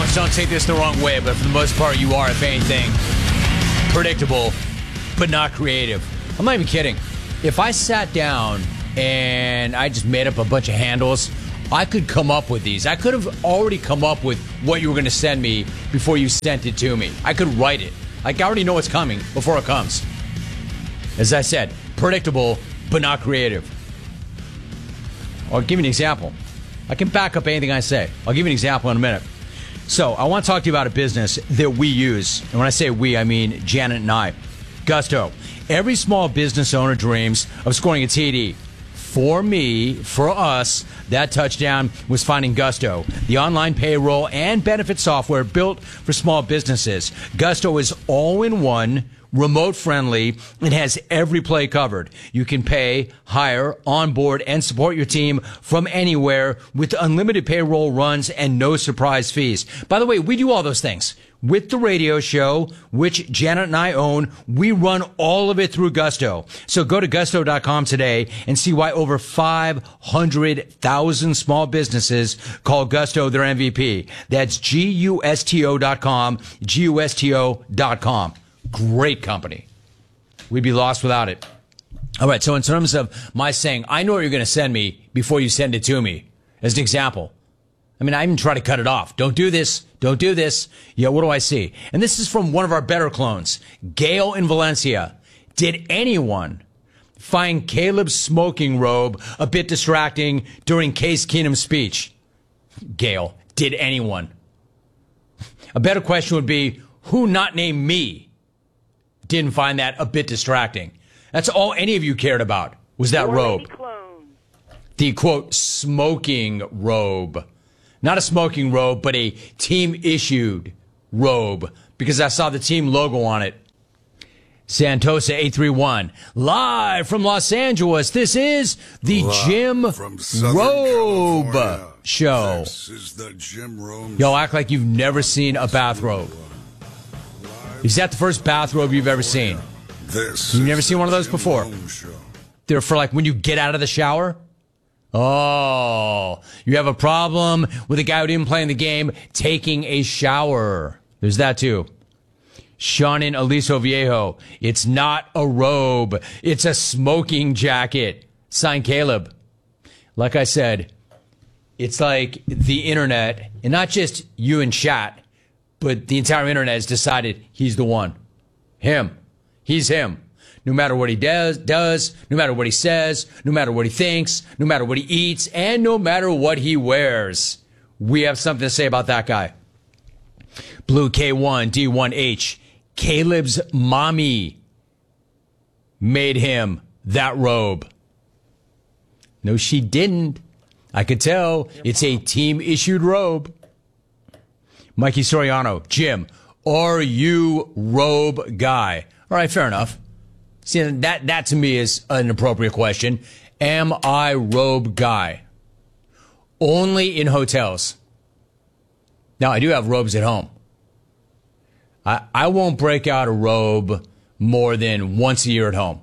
Folks, don't take this the wrong way, but for the most part, you are, if anything, predictable, but not creative. I'm not even kidding. If I sat down and I just made up a bunch of handles, I could come up with these. I could have already come up with what you were going to send me before you sent it to me. I could write it. Like, I already know what's coming before it comes. As I said, predictable, but not creative. I'll give you an example. I can back up anything I say. I'll give you an example in a minute. So, I want to talk to you about a business that we use. And when I say we, I mean Janet and I. Gusto. Every small business owner dreams of scoring a TD. For me, for us, that touchdown was finding Gusto, the online payroll and benefit software built for small businesses. Gusto is all-in-one, remote-friendly, and has every play covered. You can pay, hire, onboard, and support your team from anywhere with unlimited payroll runs and no surprise fees. By the way, we do all those things. With the radio show, which Janet and I own, we run all of it through Gusto. So go to gusto.com today and see why over 500,000 small businesses call Gusto their MVP. That's gusto.com, gusto.com. Great company. We'd be lost without it. All right, so in terms of my saying, I know what you're going to send me before you send it to me, as an example. I mean, I even try to cut it off. Don't do this. Don't do this. Yeah, what do I see? And this is from one of our better clones, Gail in Valencia. Did anyone find Caleb's smoking robe a bit distracting during Case Keenum's speech? Gail, did anyone? A better question would be, who not named me didn't find that a bit distracting? That's all any of you cared about, was that robe. The, quote, smoking robe. Not a smoking robe, but a team-issued robe, because I saw the team logo on it. Santosa 831, live from Los Angeles. This is the Jim Robe Show. This is the Jim Robe. Y'all act like you've never seen a bathrobe. Is that the first bathrobe you've ever seen? You've never seen one of those before? They're for like when you get out of the shower? Oh, you have a problem with a guy who didn't play in the game taking a shower. There's that too. Shannon Aliso Viejo. It's not a robe. It's a smoking jacket. Signed Caleb. Like I said, it's like the internet, and not just you and chat, but the entire internet has decided he's the one. Him. He's him. No matter what he does, no matter what he says, no matter what he thinks, no matter what he eats, and no matter what he wears. We have something to say about that guy. Blue K1 D1H. Caleb's mommy made him that robe. No, she didn't. I could tell. It's a team-issued robe. Mikey Soriano. Jim, are you robe guy? All right, fair enough. See, that to me is an appropriate question. Am I robe guy? Only in hotels. Now, I do have robes at home. I won't break out a robe more than once a year at home.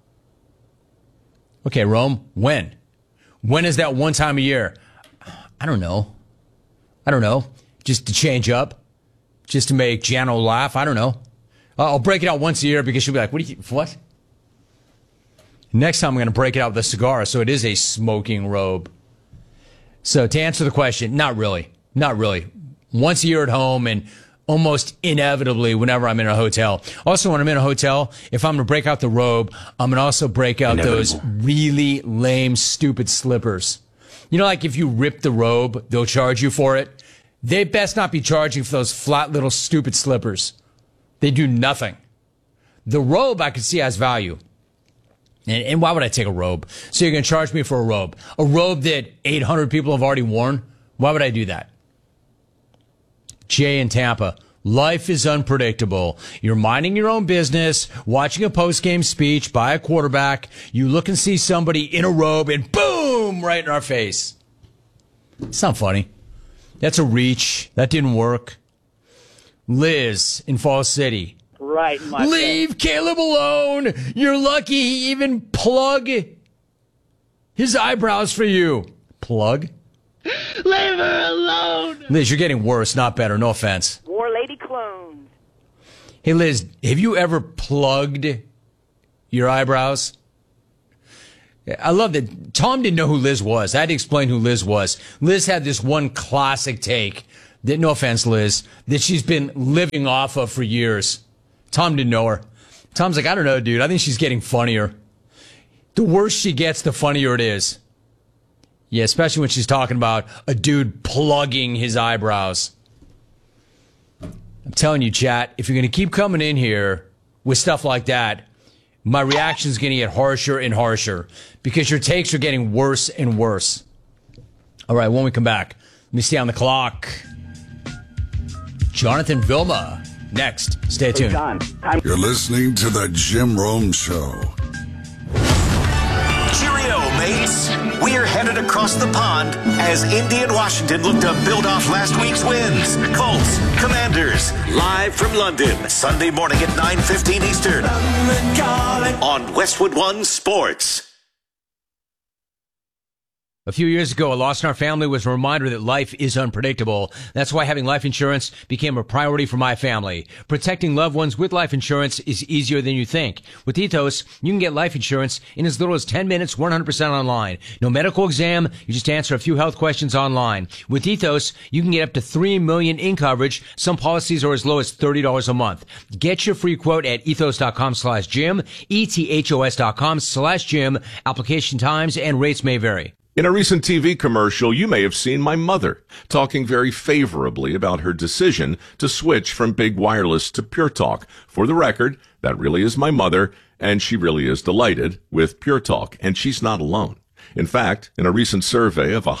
Okay, Rome, when? When is that one time a year? I don't know. Just to change up? Just to make Jano laugh? I don't know. I'll break it out once a year because she'll be like, what? Next time I'm going to break it out with a cigar, so it is a smoking robe. So to answer the question, not really. Once a year at home and almost inevitably whenever I'm in a hotel. Also, when I'm in a hotel, if I'm going to break out the robe, I'm going to also break out those really lame, stupid slippers. You know, like if you rip the robe, they'll charge you for it. They best not be charging for those flat little stupid slippers. They do nothing. The robe I can see has value. And why would I take a robe? So you're going to charge me for a robe? A robe that 800 people have already worn? Why would I do that? Jay in Tampa. Life is unpredictable. You're minding your own business, watching a post-game speech by a quarterback. You look and see somebody in a robe and boom, right in our face. It's not funny. That's a reach. That didn't work. Liz in Falls City. Right, my Leave Caleb alone. You're lucky he even plug his eyebrows for you. Plug? Leave her alone. Liz, you're getting worse, not better. No offense. War lady clones. Hey, Liz, have you ever plugged your eyebrows? I love that. Tom didn't know who Liz was. I had to explain who Liz was. Liz had this one classic take that, no offense, Liz, that she's been living off of for years. Tom didn't know her. Tom's like, I don't know, dude. I think she's getting funnier. The worse she gets, the funnier it is. Yeah, especially when she's talking about a dude plugging his eyebrows. I'm telling you, chat, if you're going to keep coming in here with stuff like that, my reaction's going to get harsher and harsher because your takes are getting worse and worse. All right, when we come back, let me stay on the clock. Jonathan Vilma, next. Stay tuned. You're listening to The Jim Rome Show. Cheerio, mates. We're headed across the pond as Indy and Washington look to build off last week's wins. Colts, Commanders, live from London, Sunday morning at 9:15 Eastern on Westwood One Sports. A few years ago, a loss in our family was a reminder that life is unpredictable. That's why having life insurance became a priority for my family. Protecting loved ones with life insurance is easier than you think. With Ethos, you can get life insurance in as little as 10 minutes, 100% online. No medical exam, you just answer a few health questions online. With Ethos, you can get up to $3 million in coverage. Some policies are as low as $30 a month. Get your free quote at ethos.com/Jim, ethos.com/Jim. Application times and rates may vary. In a recent TV commercial, you may have seen my mother talking very favorably about her decision to switch from Big Wireless to Pure Talk. For the record, that really is my mother, and she really is delighted with Pure Talk, and she's not alone. In fact, in a recent survey of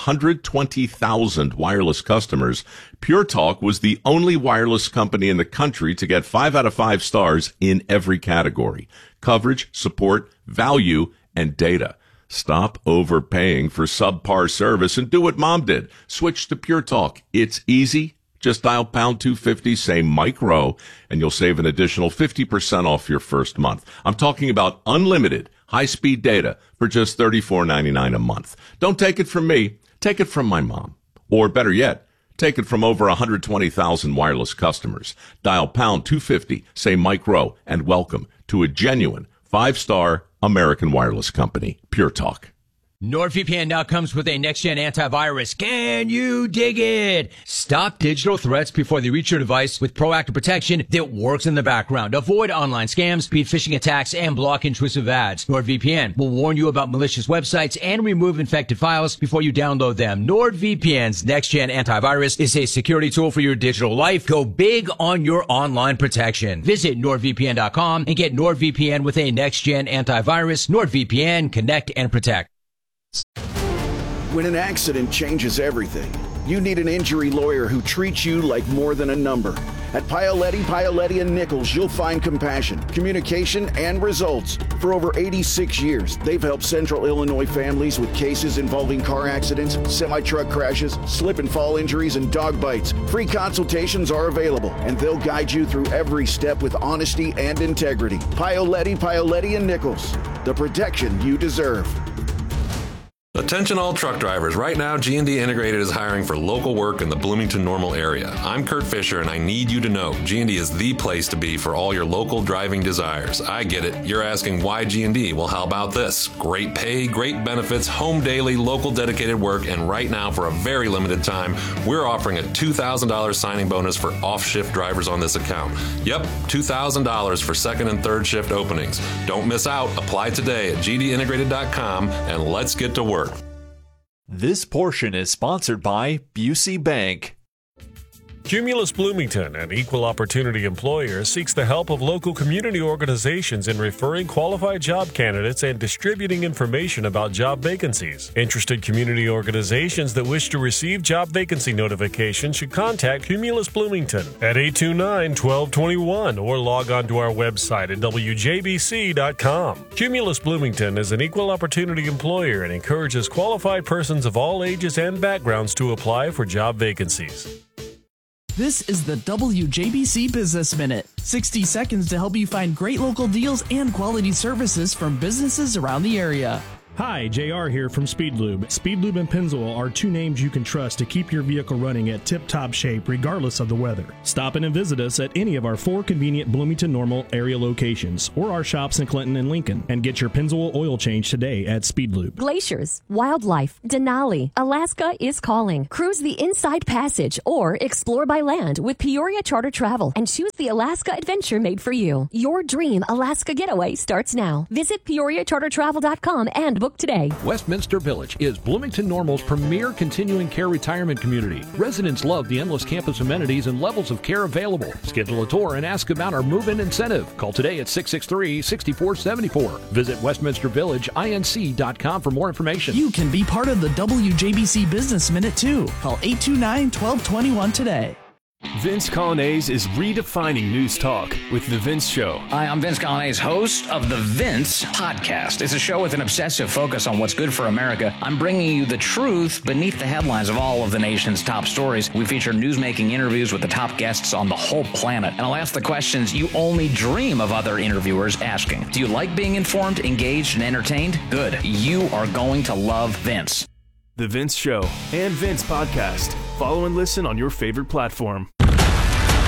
120,000 wireless customers, Pure Talk was the only wireless company in the country to get 5 out of 5 stars in every category: coverage, support, value, and data. Stop overpaying for subpar service and do what Mom did. Switch to Pure Talk. It's easy. Just dial pound 250, say Mike Rowe, and you'll save an additional 50% off your first month. I'm talking about unlimited high-speed data for just $34.99 a month. Don't take it from me. Take it from my mom. Or better yet, take it from over 120,000 wireless customers. Dial pound 250, say Mike Rowe, and welcome to a genuine 5-star American wireless company, Pure Talk. NordVPN now comes with a next-gen antivirus. Can you dig it? Stop digital threats before they reach your device with proactive protection that works in the background. Avoid online scams, beat phishing attacks, and block intrusive ads. NordVPN will warn you about malicious websites and remove infected files before you download them. NordVPN's next-gen antivirus is a security tool for your digital life. Go big on your online protection. Visit NordVPN.com and get NordVPN with a next-gen antivirus. NordVPN, connect and protect. When an accident changes everything, you need an injury lawyer who treats you like more than a number. At Paoletti, and Nichols, you'll find compassion, communication, and results. For over 86 years, they've helped Central Illinois families with cases involving car accidents, semi-truck crashes, slip and fall injuries, and dog bites. Free consultations are available, and they'll guide you through every step with honesty and integrity. Paoletti, and Nichols, the protection you deserve. Attention all truck drivers. Right now, G&D Integrated is hiring for local work in the Bloomington-Normal area. I'm Kurt Fisher, and I need you to know G&D is the place to be for all your local driving desires. I get it. You're asking why G&D? Well, how about this? Great pay, great benefits, home daily, local dedicated work, and right now, for a very limited time, we're offering a $2,000 signing bonus for off-shift drivers on this account. Yep, $2,000 for second and third shift openings. Don't miss out. Apply today at gdintegrated.com, and let's get to work. This portion is sponsored by Busey Bank. Cumulus Bloomington, an equal opportunity employer, seeks the help of local community organizations in referring qualified job candidates and distributing information about job vacancies. Interested community organizations that wish to receive job vacancy notifications should contact Cumulus Bloomington at 829-1221 or log on to our website at wjbc.com. Cumulus Bloomington is an equal opportunity employer and encourages qualified persons of all ages and backgrounds to apply for job vacancies. This is the WJBC Business Minute. 60 seconds to help you find great local deals and quality services from businesses around the area. Hi, JR here from Speed Lube. Speed Lube and Pennzoil are two names you can trust to keep your vehicle running at tip-top shape regardless of the weather. Stop in and visit us at any of our 4 convenient Bloomington Normal area locations or our shops in Clinton and Lincoln and get your Pennzoil oil change today at Speed Lube. Glaciers, wildlife, Denali, Alaska is calling. Cruise the Inside Passage or explore by land with Peoria Charter Travel and choose the Alaska adventure made for you. Your dream Alaska getaway starts now. Visit PeoriaCharterTravel.com and book today. Westminster Village is Bloomington Normal's premier continuing care retirement community. Residents love the endless campus amenities and levels of care available. Schedule a tour and ask about our move-in incentive. Call today at 663-6474. Visit WestminsterVillageINC.com for more information. You can be part of the WJBC Business Minute too. Call 829-1221 today. Vince Colonnese is redefining news talk with The Vince Show. Hi, I'm Vince Colonnese, host of The Vince Podcast. It's a show with an obsessive focus on what's good for America. I'm bringing you the truth beneath the headlines of all of the nation's top stories. We feature newsmaking interviews with the top guests on the whole planet. And I'll ask the questions you only dream of other interviewers asking. Do you like being informed, engaged, and entertained? Good. You are going to love Vince. The Vince Show and Vince Podcast. Follow and listen on your favorite platform.